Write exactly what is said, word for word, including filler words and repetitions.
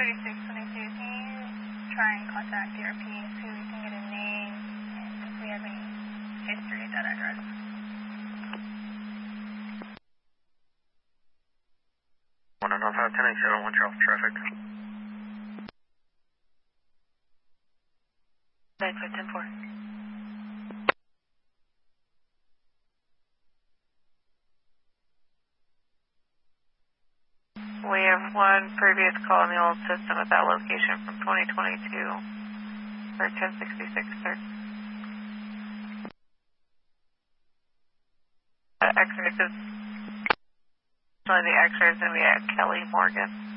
thirty-six twenty-two, can you try and contact D R P and see if we can get a name and if we have any history at that address? one nine five, ten eight seven, one Charles traffic. nine five ten four. We have one previous call in the old system at that location from twenty twenty-two for ten sixty-six, sir. Uh, X-rays is, the X-ray is going to be at Kelly Morgan.